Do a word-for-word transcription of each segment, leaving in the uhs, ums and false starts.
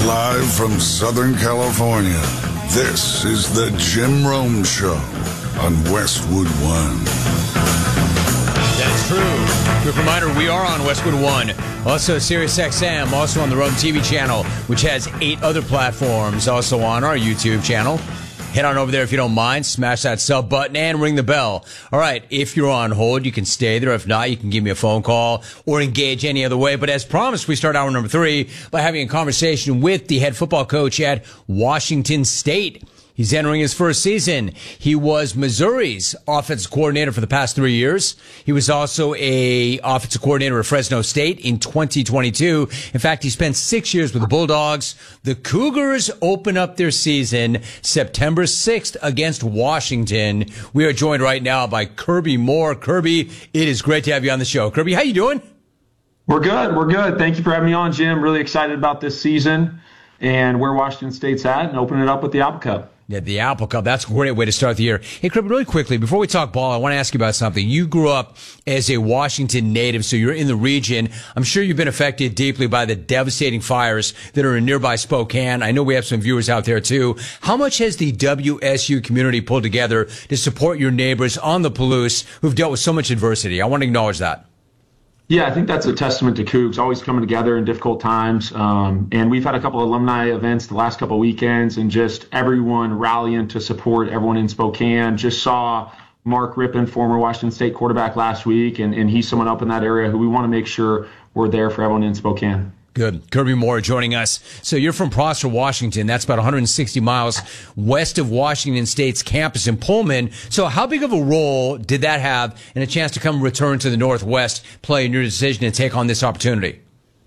Live from Southern California, this is the Jim Rome Show on Westwood One. That's true. Quick reminder, we are on Westwood One. Also Sirius X M, also on the Rome T V channel, which has eight other platforms, also on our YouTube channel. Head on over there if you don't mind. Smash that sub button and ring the bell. All right, if you're on hold, you can stay there. If not, you can give me a phone call or engage any other way. But as promised, we start hour number three by having a conversation with the head football coach at Washington State. He's entering his first season. He was Missouri's offensive coordinator for the past three years. He was also a offensive coordinator at Fresno State in twenty twenty-two. In fact, he spent six years with the Bulldogs. The Cougars open up their season September sixth against Washington. We are joined right now by Kirby Moore. Kirby, it is great to have you on the show. Kirby, how you doing? We're good. We're good. Thank you for having me on, Jim. Really excited about this season and where Washington State's at and opening it up with the Apple Cup. Yeah, the Apple Cup. That's a great way to start the year. Hey, Kirby, really quickly, before we talk ball, I want to ask you about something. You grew up as a Washington native, so you're in the region. I'm sure you've been affected deeply by the devastating fires that are in nearby Spokane. I know we have some viewers out there, too. How much has the W S U community pulled together to support your neighbors on the Palouse who've dealt with so much adversity? I want to acknowledge that. Yeah, I think that's a testament to Cougs, always coming together in difficult times. Um, and we've had a couple of alumni events the last couple of weekends, and just everyone rallying to support everyone in Spokane. Just saw Mark Rippon, former Washington State quarterback, last week, and, and he's someone up in that area who we want to make sure we're there for everyone in Spokane. Good. Kirby Moore joining us. So you're from Prosser, Washington. That's about one hundred sixty miles west of Washington State's campus in Pullman. So how big of a role did that have in a chance to come return to the Northwest play in your decision to take on this opportunity?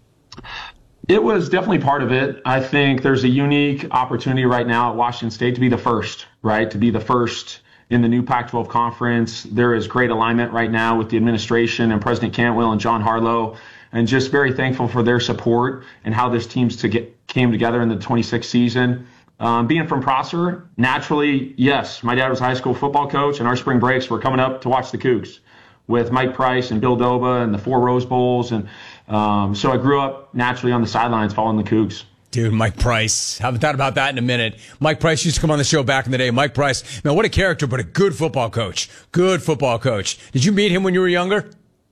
It was definitely part of it. I think there's a unique opportunity right now at Washington State to be the first, right? To be the first in the new Pac twelve conference. There is great alignment right now with the administration and President Cantwell and John Harlow, and just very thankful for their support and how this team's to get, came together in the twenty-sixth season. Um, being from Prosser, naturally, yes, my dad was a high school football coach, and our spring breaks were coming up to watch the Cougs with Mike Price and Bill Doba and the four Rose Bowls. And um, so I grew up naturally on the sidelines following the Cougs. Dude, Mike Price. Haven't thought about that in a minute. Mike Price used to come on the show back in the day. Mike Price, man, what a character, but a good football coach. Good football coach. Did you meet him when you were younger?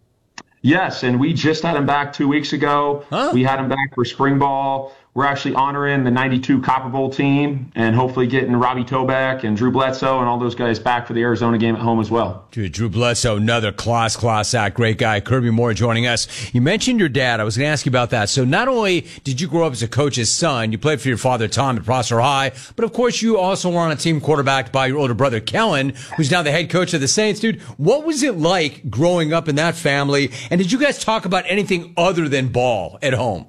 Yes, and we just had him back two weeks ago. Huh? We had him back for spring ball. We're actually honoring the ninety-two Copper Bowl team and hopefully getting Robbie Toback and Drew Bledsoe and all those guys back for the Arizona game at home as well. Dude, Drew Bledsoe, another class, class act. Great guy. Kirby Moore joining us. You mentioned your dad. I was going to ask you about that. So not only did you grow up as a coach's son, you played for your father, Tom, at Prosser High, but of course you also were on a team quarterbacked by your older brother, Kellen, who's now the head coach of the Saints. Dude, what was it like growing up in that family? And did you guys talk about anything other than ball at home?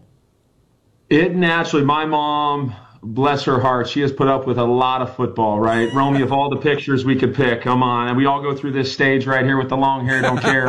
It naturally, my mom, bless her heart, she has put up with a lot of football, right? Romy, of all the pictures we could pick, come on. And we all go through this stage right here with the long hair, don't care.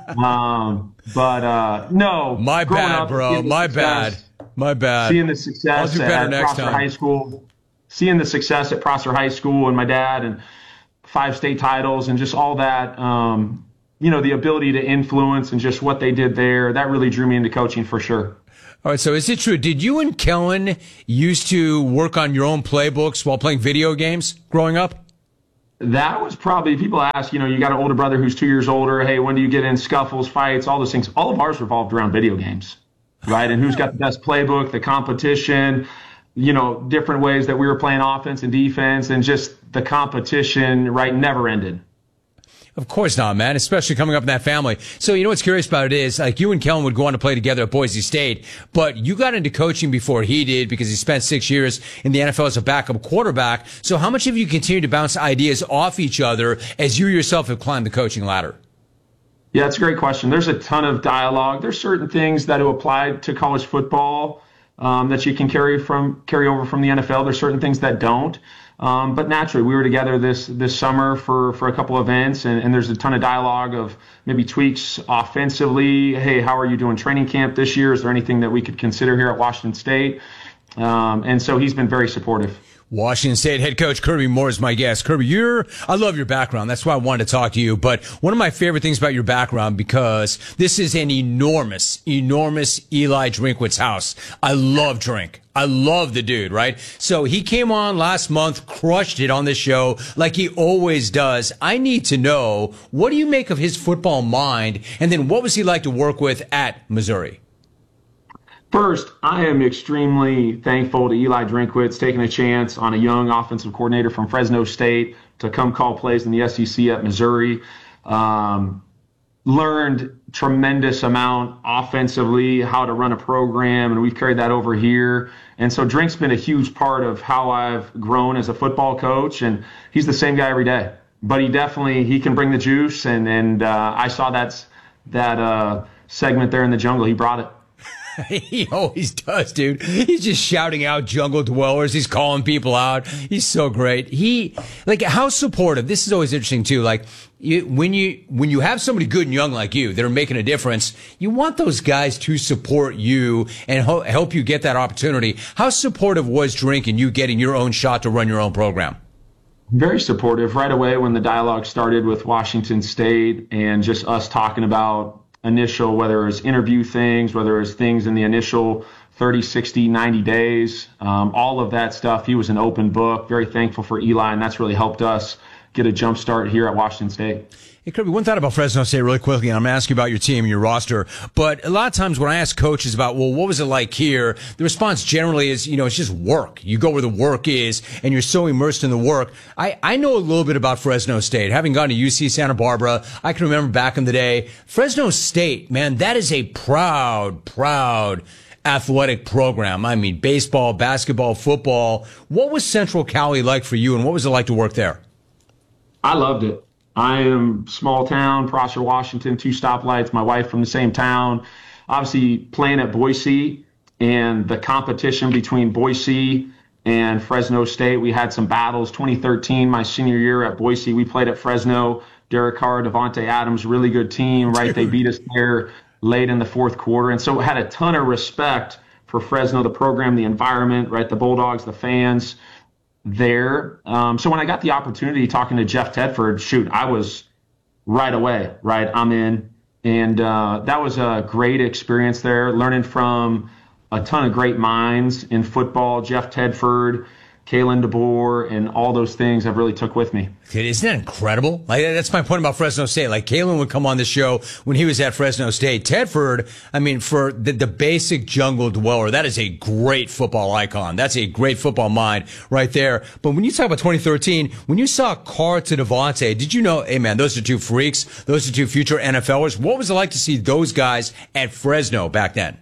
um, but uh, no. My bad, up, bro. My success, bad. My bad. Seeing the success I'll do better at next Prosser time. High School, seeing the success at Prosser High School and my dad and five state titles and just all that, um, you know, the ability to influence and just what they did there, that really drew me into coaching for sure. All right, so is it true? Did you and Kellen used to work on your own playbooks while playing video games growing up? That was probably, people ask, you know, you got an older brother who's two years older. Hey, when do you get in scuffles, fights, all those things? All of ours revolved around video games, right? And who's got the best playbook, the competition, you know, different ways that we were playing offense and defense, and just the competition, right, never ended. Of course not, man, especially coming up in that family. So, you know what's curious about it is, like, you and Kellen would go on to play together at Boise State, but you got into coaching before he did because he spent six years in the N F L as a backup quarterback. So how much have you continued to bounce ideas off each other as you yourself have climbed the coaching ladder? Yeah, it's a great question. There's a ton of dialogue. There's certain things that apply to college football um, that you can carry from carry over from the N F L. There's certain things that don't. Um, but naturally, we were together this this summer for, for a couple of events, and, and there's a ton of dialogue of maybe tweaks offensively. Hey, how are you doing training camp this year? Is there anything that we could consider here at Washington State? Um, and so he's been very supportive. Washington State head coach Kirby Moore is my guest. Kirby, you're, I love your background. That's why I wanted to talk to you. But one of my favorite things about your background, because this is an enormous, enormous Eli Drinkwitz house. I love Drink. I love the dude, right? So he came on last month, crushed it on the show like he always does. I need to know, what do you make of his football mind? And then what was he like to work with at Missouri? First, I am extremely thankful to Eli Drinkwitz taking a chance on a young offensive coordinator from Fresno State to come call plays in the S E C at Missouri. Um, learned tremendous amount offensively, how to run a program, and we've carried that over here. And so Drink's been a huge part of how I've grown as a football coach, and he's the same guy every day. But he definitely, he can bring the juice, and, and uh, I saw that, that uh, segment there in the jungle. He brought it. He always does, dude. He's just shouting out jungle dwellers. He's calling people out. He's so great. He, like, how supportive. This is always interesting, too. Like, you, when you, when you have somebody good and young like you that are making a difference, you want those guys to support you and ho- help you get that opportunity. How supportive was Drink in you getting your own shot to run your own program? Very supportive. Right away when the dialogue started with Washington State and just us talking about initial, whether it was interview things, whether it was things in the initial thirty, sixty, ninety days, um, all of that stuff. He was an open book. Very thankful for Eli, and that's really helped us get a jump start here at Washington State. Hey, Kirby, one thought about Fresno State really quickly, and I'm going to ask you about your team and your roster. But a lot of times when I ask coaches about, well, what was it like here? The response generally is, you know, it's just work. You go where the work is, and you're so immersed in the work. I, I know a little bit about Fresno State. Having gone to U C Santa Barbara, I can remember back in the day, Fresno State, man, that is a proud, proud athletic program. I mean, baseball, basketball, football. What was Central Cali like for you, and what was it like to work there? I loved it. I am small town, Prosser, Washington, two stoplights, my wife from the same town. Obviously playing at Boise and the competition between Boise and Fresno State. We had some battles. twenty thirteen, my senior year at Boise, we played at Fresno. Derek Carr, Devontae Adams, really good team, right? They beat us there late in the fourth quarter. And so had a ton of respect for Fresno, the program, the environment, right? The Bulldogs, the fans there. Um, so when I got the opportunity talking to Jeff Tedford, shoot, I was right away, right? I'm in. And uh, that was a great experience there, learning from a ton of great minds in football, Jeff Tedford, Kalen DeBoer, and all those things I've really took with me. Isn't that incredible? Like, that's my point about Fresno State. Like, Kalen would come on the show when he was at Fresno State. Tedford, I mean, for the, the basic jungle dweller, that is a great football icon. That's a great football mind right there. But when you talk about twenty thirteen, when you saw Carr to Devontae, did you know, hey, man, those are two freaks. Those are two future NFLers. What was it like to see those guys at Fresno back then?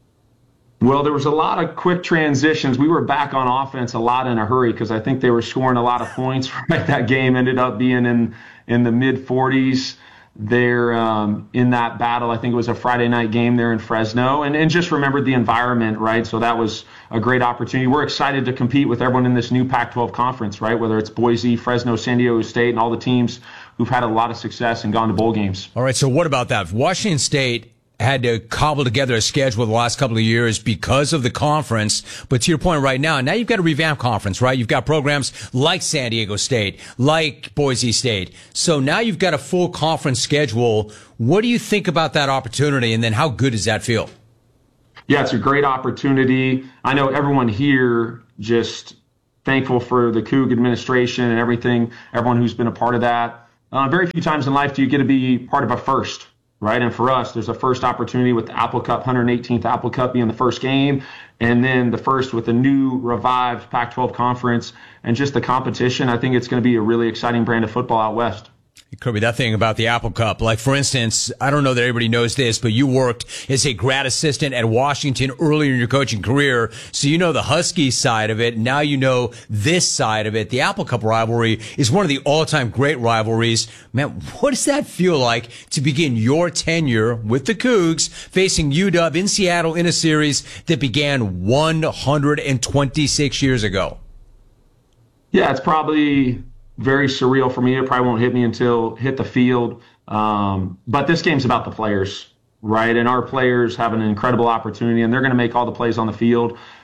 Well, there was a lot of quick transitions. We were back on offense a lot in a hurry because I think they were scoring a lot of points. Right, that game ended up being in in the mid forties there um, in that battle. I think it was a Friday night game there in Fresno, and and just remembered the environment, right? So that was a great opportunity. We're excited to compete with everyone in this new Pac twelve conference, right? Whether it's Boise, Fresno, San Diego State, and all the teams who've had a lot of success and gone to bowl games. All right, so what about that? Washington State had to cobble together a schedule the last couple of years because of the conference. But to your point right now, now you've got a revamped conference, right? You've got programs like San Diego State, like Boise State. So now you've got a full conference schedule. What do you think about that opportunity? And then how good does that feel? Yeah, it's a great opportunity. I know everyone here just thankful for the Coug administration and everything, everyone who's been a part of that. Uh, very few times in life do you get to be part of a first. Right. And for us, there's a first opportunity with the Apple Cup, one hundred eighteenth Apple Cup being the first game. And then the first with the new revived Pac twelve conference and just the competition. I think it's going to be a really exciting brand of football out west. Kirby, that thing about the Apple Cup, like, for instance, I don't know that everybody knows this, but you worked as a grad assistant at Washington earlier in your coaching career, so you know the Huskies side of it. Now you know this side of it. The Apple Cup rivalry is one of the all-time great rivalries. Man, what does that feel like to begin your tenure with the Cougs, facing U W in Seattle in a series that began one hundred twenty-six years ago? Yeah, it's probably very surreal for me. It probably won't hit me until hit the field. Um, but this game's about the players, right? And our players have an incredible opportunity, and they're going to make all the plays on the field.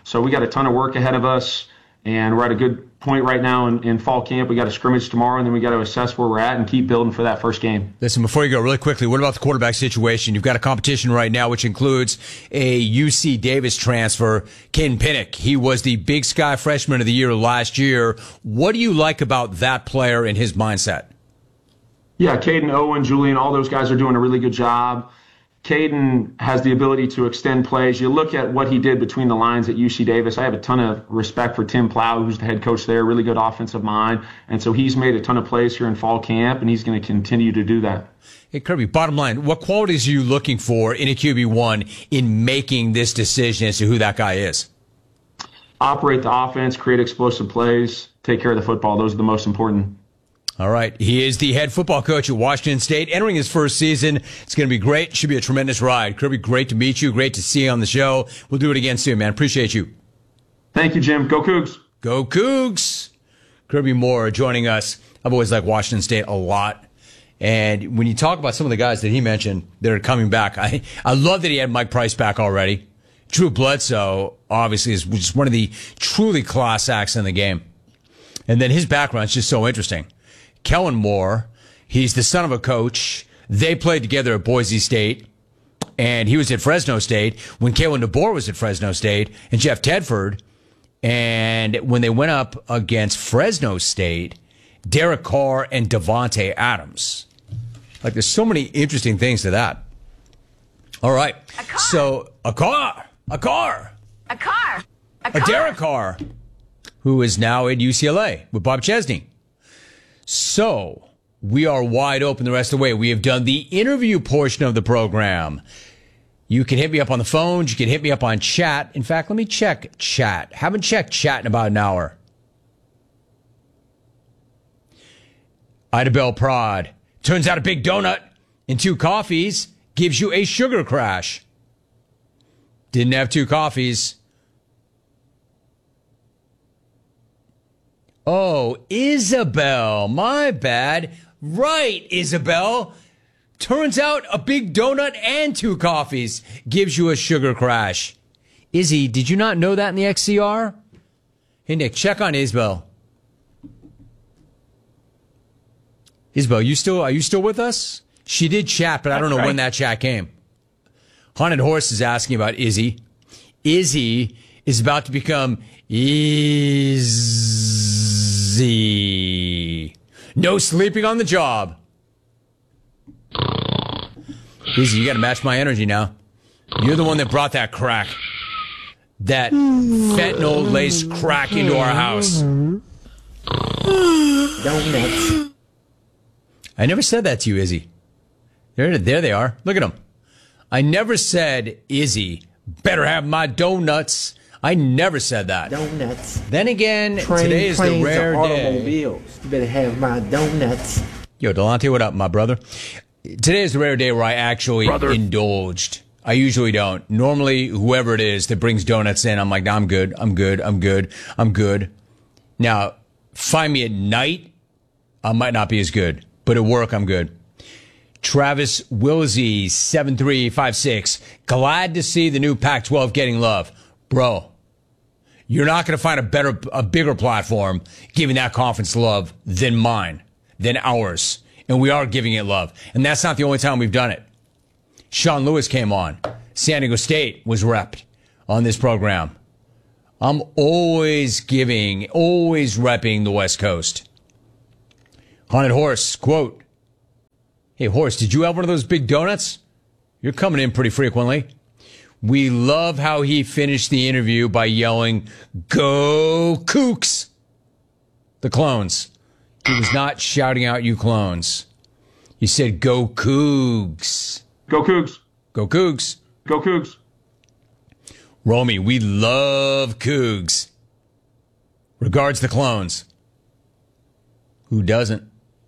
So we got a ton of work ahead of us, and we're at a good point right now in, in fall camp. We got a scrimmage tomorrow, and then we got to assess where we're at and keep building for that first game. Listen, before you go, really quickly, what about the quarterback situation? You've got a competition right now, which includes a U C Davis transfer, Caden Pinnock. He was the Big Sky Freshman of the Year last year. What do you like about that player and his mindset? Yeah, Caden, Owen, Julian, all those guys are doing a really good job. Caden has the ability to extend plays. You look at what he did between the lines at U C Davis. I have a ton of respect for Tim Plow, who's the head coach there, really good offensive mind. And so he's made a ton of plays here in fall camp, and he's going to continue to do that. Hey, Kirby, bottom line, what qualities are you looking for in a Q B one in making this decision as to who that guy is? Operate the offense, create explosive plays, take care of the football. Those are the most important. All right. He is the head football coach at Washington State, entering his first season. It's going to be great. Should be a tremendous ride. Kirby, great to meet you. Great to see you on the show. We'll do it again soon, man. Appreciate you. Thank you, Jim. Go Cougs. Go Cougs. Kirby Moore joining us. I've always liked Washington State a lot. And when you talk about some of the guys that he mentioned that are coming back, I, I love that he had Mike Price back already. Drew Bledsoe, obviously, is just one of the truly class acts in the game. And then his background is just so interesting. Kellen Moore, he's the son of a coach. They played together at Boise State, and he was at Fresno State when Kalen DeBoer was at Fresno State, and Jeff Tedford. And when they went up against Fresno State, Derek Carr and Devontae Adams. Like, there's so many interesting things to that. All right. A car. So, a car. A car. A car. A, A car. Derek Carr, who is now at U C L A with Bob Chesney. So, we are wide open the rest of the way. We have done the interview portion of the program. You can hit me up on the phones. You can hit me up on chat. In fact, let me check chat. Haven't checked chat in about an hour. Ida Bell Prod. Turns out a big donut and two coffees gives you a sugar crash. Didn't have two coffees. Oh, Isabel. My bad. Right, Isabel. Turns out a big donut and two coffees gives you a sugar crash. Izzy, did you not know that in the X C R? Hey, Nick, check on Isabel. Isabel, you still are you still with us? She did chat, but I don't know when that chat came. Haunted Horse is asking about Izzy. Izzy is about to become Izzy. No sleeping on the job. Izzy, you got to match my energy now. You're the one that brought that crack. That fentanyl-laced crack into our house. Donuts. I never said that to you, Izzy. There, there they are. Look at them. I never said, Izzy, better have my donuts. I never said that. Donuts. Then again, Train, today is the rare day. Automobiles. You better have my donuts. Yo, Delonte, what up, my brother? Today is the rare day where I actually Brother. indulged. I usually don't. Normally, whoever it is that brings donuts in, I'm like, nah, I'm good, I'm good, I'm good, I'm good. Now, find me at night, I might not be as good. But at work, I'm good. Travis Wilsey, seven three five six. Glad to see the new Pac twelve getting love. Bro, you're not going to find a better, a bigger platform giving that conference love than mine, than ours. And we are giving it love. And that's not the only time we've done it. Sean Lewis came on. San Diego State was repped on this program. I'm always giving, always repping the West Coast. Haunted Horse, quote, hey, Horse, did you have one of those big donuts? You're coming in pretty frequently. We love how he finished the interview by yelling, go Kooks, the clones. He was not shouting out you clones. He said, go Cougs. Go Cougs. Go Cougs. Go Cougs. Romy, we love Cougs. Regards the clones. Who doesn't?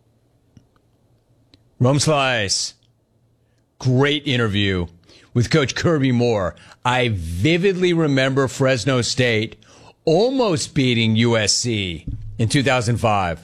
Rome Slice. Great interview with Coach Kirby Moore. I vividly remember Fresno State almost beating U S C in two thousand five.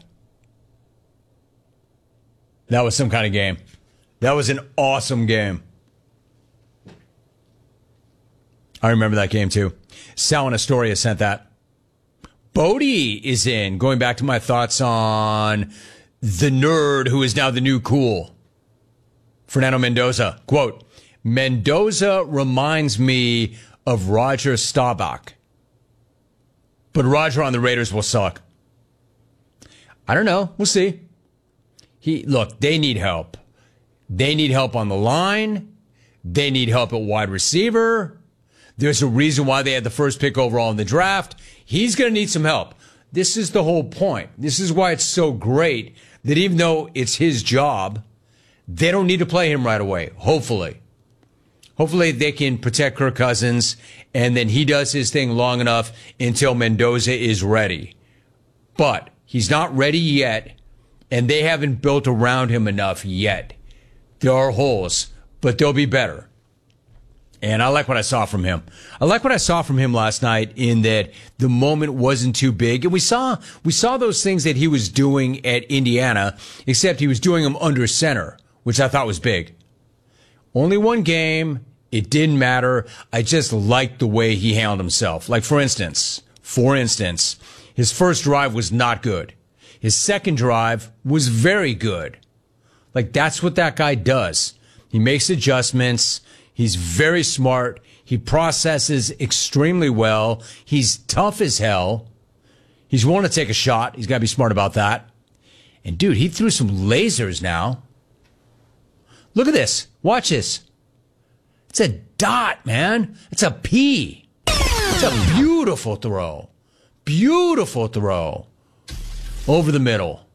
That was some kind of game. That was an awesome game. I remember that game too. Sal and Astoria sent that. Bodie is in. Going back to my thoughts on the nerd who is now the new cool. Fernando Mendoza. Quote, Mendoza reminds me of Roger Staubach. But Roger on the Raiders will suck. I don't know. We'll see. He look, they need help. They need help on the line. They need help at wide receiver. There's a reason why they had the first pick overall in the draft. He's going to need some help. This is the whole point. This is why it's so great that even though it's his job, they don't need to play him right away. Hopefully. Hopefully they can protect Kirk Cousins, and then he does his thing long enough until Mendoza is ready. But he's not ready yet, and they haven't built around him enough yet. There are holes, but they'll be better. And I like what I saw from him. I like what I saw from him last night in that the moment wasn't too big. And we saw, we saw those things that he was doing at Indiana, except he was doing them under center, which I thought was big. Only one game. It didn't matter. I just liked the way he handled himself. Like, for instance, for instance, his first drive was not good. His second drive was very good. Like, that's what that guy does. He makes adjustments. He's very smart. He processes extremely well. He's tough as hell. He's willing to take a shot. He's got to be smart about that. And, dude, he threw some lasers now. Look at this. Watch this. It's a dot, man. It's a P. It's a beautiful throw. Beautiful throw. Over the middle.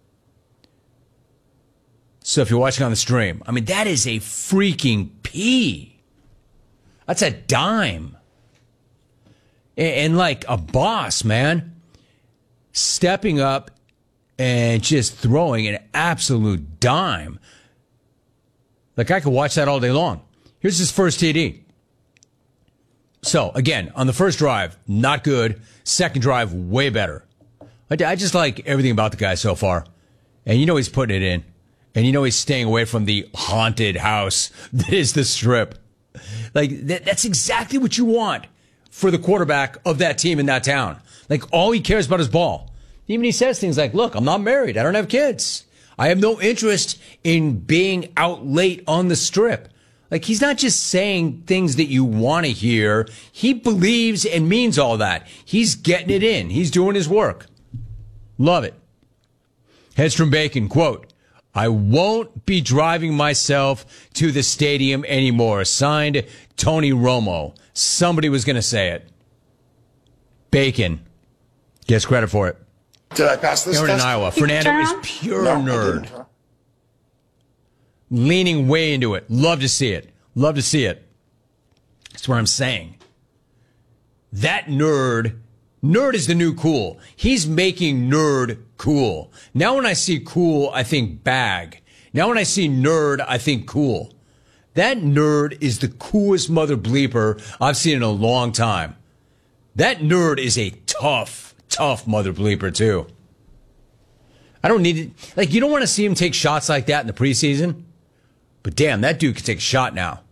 So if you're watching on the stream, I mean, that is a freaking P. That's a dime. And like a boss, man. Stepping up and just throwing an absolute dime. Like, I could watch that all day long. Here's his first T D. So, again, on the first drive, not good. Second drive, way better. I, I just like everything about the guy so far. And you know he's putting it in. And you know he's staying away from the haunted house that is the Strip. Like, that, that's exactly what you want for the quarterback of that team in that town. Like, all he cares about is ball. Even he says things like, look, I'm not married. I don't have kids. I have no interest in being out late on the Strip. Like, he's not just saying things that you want to hear. He believes and means all that. He's getting it in. He's doing his work. Love it. Hedstrom Bacon, quote, I won't be driving myself to the stadium anymore. Signed, Tony Romo. Somebody was going to say it. Bacon gets credit for it. Did I pass this Aaron test? in Iowa. Fernando is pure No, I nerd. didn't. Leaning way into it. Love to see it. Love to see it. That's what I'm saying. That nerd, nerd is the new cool. He's making nerd cool. Now when I see cool, I think bag. Now when I see nerd, I think cool. That nerd is the coolest mother bleeper I've seen in a long time. That nerd is a tough, tough mother bleeper too. I don't need it. Like, you don't want to see him take shots like that in the preseason. But damn, that dude can take a shot now.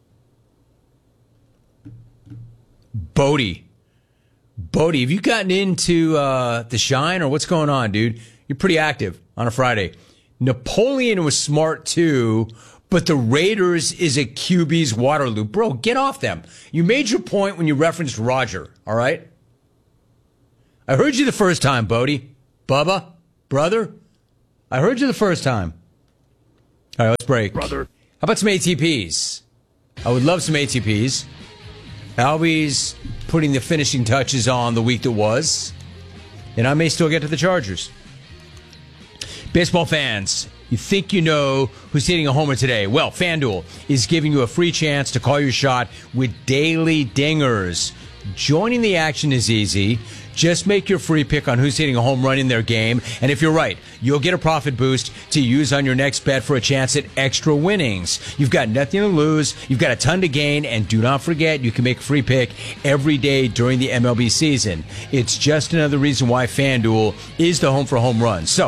Bodie. Bodie, have you gotten into uh, the Shine or what's going on, dude? You're pretty active on a Friday. Napoleon was smart too, but the Raiders is a Q B's Waterloo. Bro, get off them. You made your point when you referenced Roger, all right? I heard you the first time, Bodie. Bubba, brother, I heard you the first time. All right, let's break. Brother. How about some A T Ps? I would love some A T Ps. Albie's putting the finishing touches on the week that was. And I may still get to the Chargers. Baseball fans, you think you know who's hitting a homer today? Well, FanDuel is giving you a free chance to call your shot with daily dingers. Joining the action is easy. Just make your free pick on who's hitting a home run in their game. And if you're right, you'll get a profit boost to use on your next bet for a chance at extra winnings. You've got nothing to lose. You've got a ton to gain. And do not forget, you can make a free pick every day during the M L B season. It's just another reason why FanDuel is the home for home runs. So,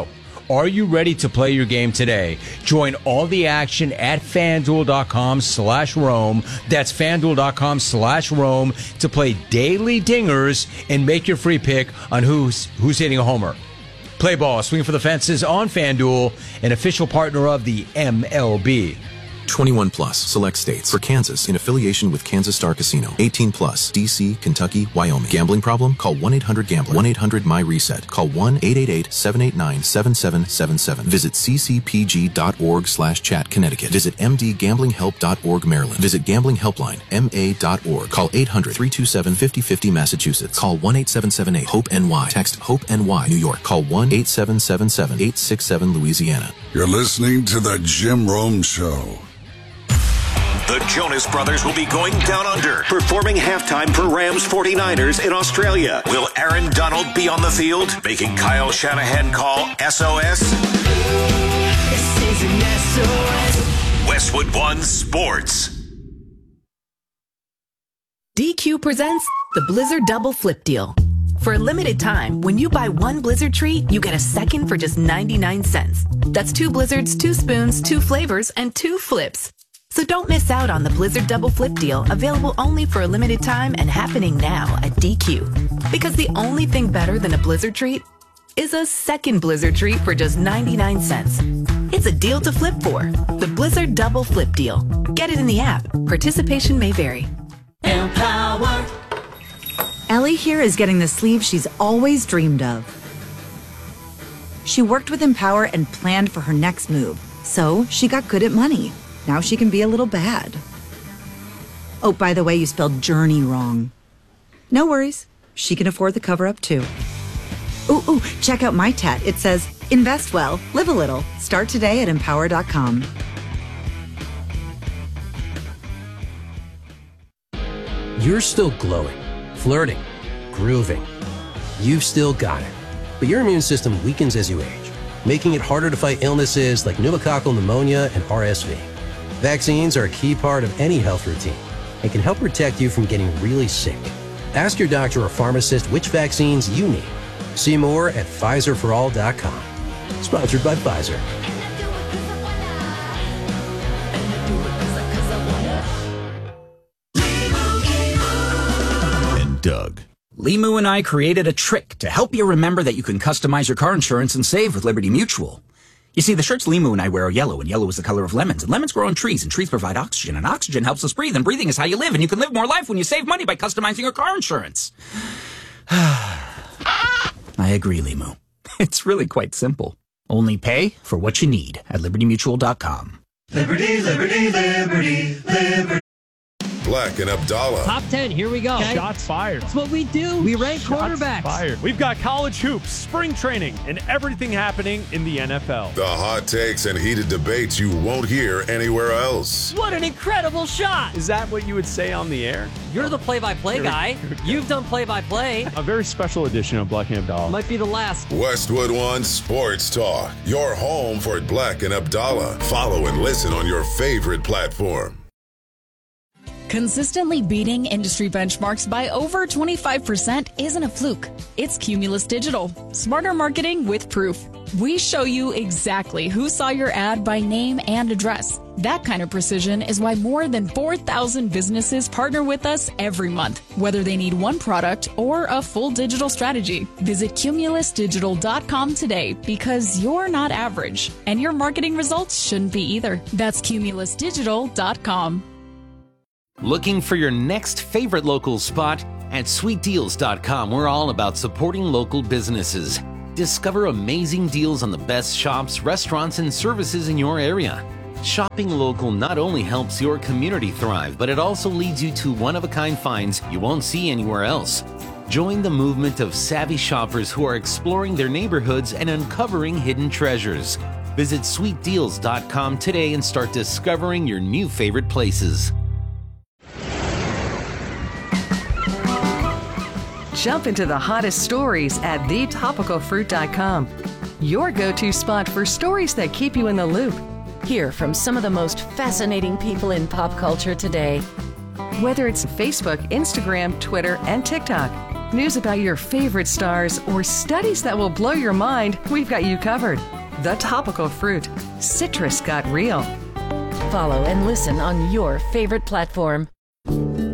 Are you ready to play your game today? Join all the action at FanDuel.com slash Rome. That's FanDuel.com slash Rome to play daily dingers and make your free pick on who's who's hitting a homer. Play ball, swing for the fences on FanDuel, an official partner of the M L B. twenty-one plus, select states. For Kansas, in affiliation with Kansas Star Casino. eighteen plus, D C, Kentucky, Wyoming. Gambling problem? Call one eight hundred gambler. one eight hundred my reset. Call one eight eight eight, seven eight nine, seven seven seven seven. Visit ccpg.org slash chat Connecticut. Visit m d gambling help dot org Maryland. Visit Gambling Helpline, M A dot org. Call eight hundred, three two seven, five oh five oh Massachusetts. Call one eight seven seven eight, hope N Y. Text HOPE-NY, New York. Call one eight seven seven seven, eight six seven Louisiana. You're listening to The Jim Rome Show. The Jonas Brothers will be going down under, performing halftime for Rams forty-niners in Australia. Will Aaron Donald be on the field, making Kyle Shanahan call S O S? This is an S O S. Westwood One Sports. D Q presents the Blizzard Double Flip Deal. For a limited time, when you buy one Blizzard treat, you get a second for just ninety-nine cents. That's two Blizzards, two spoons, two flavors, and two flips. So don't miss out on the Blizzard Double Flip Deal, available only for a limited time and happening now at D Q. Because the only thing better than a Blizzard treat is a second Blizzard treat for just ninety-nine cents. It's a deal to flip for. The Blizzard Double Flip Deal. Get it in the app. Participation may vary. Empower. Ellie here is getting the sleeve she's always dreamed of. She worked with Empower and planned for her next move, so she got good at money. Now she can be a little bad. Oh, by the way, you spelled journey wrong. No worries. She can afford the cover-up, too. Ooh, ooh, check out my tat. It says, invest well, live a little. Start today at empower dot com. You're still glowing, flirting, grooving. You've still got it. But your immune system weakens as you age, making it harder to fight illnesses like pneumococcal pneumonia and R S V. Vaccines are a key part of any health routine and can help protect you from getting really sick. Ask your doctor or pharmacist which vaccines you need. See more at Pfizer for all dot com. Sponsored by Pfizer. And Doug. Limu and I created a trick to help you remember that you can customize your car insurance and save with Liberty Mutual. You see, the shirts Limu and I wear are yellow, and yellow is the color of lemons, and lemons grow on trees, and trees provide oxygen, and oxygen helps us breathe, and breathing is how you live, and you can live more life when you save money by customizing your car insurance. I agree, Limu. It's really quite simple. Only pay for what you need at liberty mutual dot com. Liberty, liberty, liberty, liberty. Black and Abdallah. Top ten, here we go. Okay. Shots fired. That's what we do. We rank Shots quarterbacks. Fired. We've got college hoops, spring training, and everything happening in the N F L. The hot takes and heated debates you won't hear anywhere else. What an incredible shot. Is that what you would say on the air? You're the play-by-play guy. You've done play-by-play. A very special edition of Black and Abdallah. Might be the last. Westwood One Sports Talk. Your home for Black and Abdallah. Follow and listen on your favorite platform. Consistently beating industry benchmarks by over twenty-five percent isn't a fluke. It's Cumulus Digital. Smarter marketing with proof. We show you exactly who saw your ad by name and address. That kind of precision is why more than four thousand businesses partner with us every month, whether they need one product or a full digital strategy. Visit cumulus digital dot com today because you're not average, and your marketing results shouldn't be either. That's cumulus digital dot com. Looking for your next favorite local spot? At sweet deals dot com, we're all about supporting local businesses. Discover amazing deals on the best shops, restaurants, and services in your area. Shopping local not only helps your community thrive, but it also leads you to one-of-a-kind finds you won't see anywhere else. Join the movement of savvy shoppers who are exploring their neighborhoods and uncovering hidden treasures. Visit sweet deals dot com today and start discovering your new favorite places. Jump into the hottest stories at the topical fruit dot com. Your go-to spot for stories that keep you in the loop. Hear from some of the most fascinating people in pop culture today. Whether it's Facebook, Instagram, Twitter, and TikTok, news about your favorite stars, or studies that will blow your mind, we've got you covered. The Topical Fruit. Citrus got real. Follow and listen on your favorite platform.